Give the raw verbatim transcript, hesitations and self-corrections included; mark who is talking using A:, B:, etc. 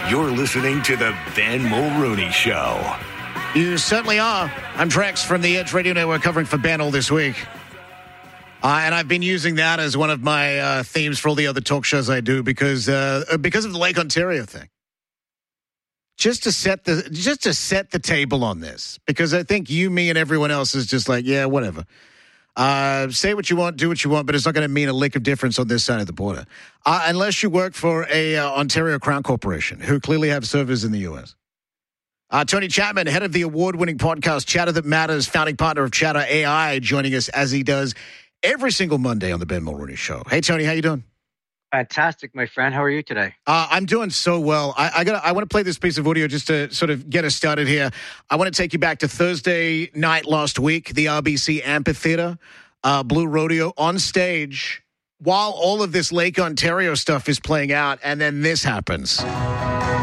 A: You're listening to the Ben Mulrooney Show.
B: You certainly are. I'm Drex from the Edge Radio Network covering for Ben all this week. Uh, and I've been using that as one of my uh, themes for all the other talk shows I do because uh, because of the Lake Ontario thing. Just to set the just to set the table on this, because I think you, me, and everyone else is just like, yeah, whatever. Uh, say what you want, do what you want, but it's not going to mean a lick of difference on this side of the border. Uh, unless you work for a uh, Ontario Crown Corporation, who clearly have servers in the U S. Uh, Tony Chapman, head of the award-winning podcast Chatter That Matters, founding partner of Chatter A I, joining us as he does every single Monday on the Ben Mulrooney Show. Hey, Tony, how you doing?
C: Fantastic, my friend. How are you today?
B: Uh, I'm doing so well. I, I got. I want to play this piece of audio just to sort of get us started here. I want to take you back to Thursday night last week, the R B C Amphitheater, uh, Blue Rodeo on stage, while all of this Lake Ontario stuff is playing out, and then this happens.